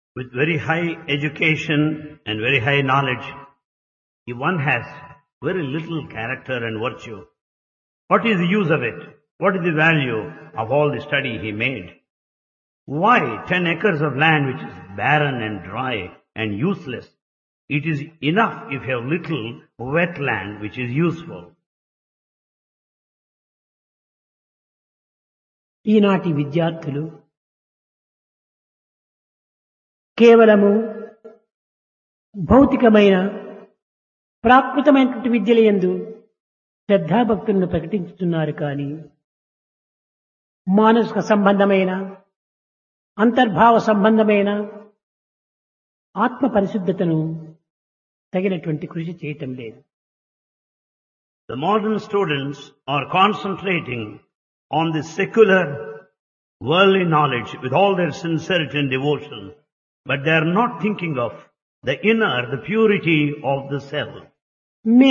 with very high education and very high knowledge, if one has very little character and virtue, what is the use of it? What is the value of all the study he made? Why 10 acres of land which is barren and dry and useless? It is enough if you have little wet land which is useful. ఈనాటి విద్యార్థులు కేవలము భౌతికమైన ప్రాకృతమైనటువంటి విద్యల యందు శ్రద్ధాభక్తులను ప్రకటించుతున్నారు కానీ మానసిక సంబంధమైన అంతర్భావ సంబంధమైన ఆత్మ పరిశుద్ధతను తగినటువంటి కృషి చేయటం లేదు. The modern students are concentrating on the secular worldly knowledge with all their sincerity and devotion, but they are not thinking of the inner, the purity of the self.